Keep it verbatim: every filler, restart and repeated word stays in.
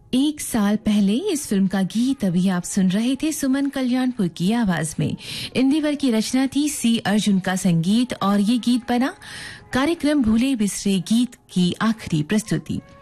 एक साल पहले इस फिल्म का गीत अभी आप सुन रहे थे सुमन कल्याणपुर की आवाज में। इंदिवर की रचना थी, सी अर्जुन का संगीत, और ये गीत बना कार्यक्रम भूले बिसरे गीत की आखिरी प्रस्तुति।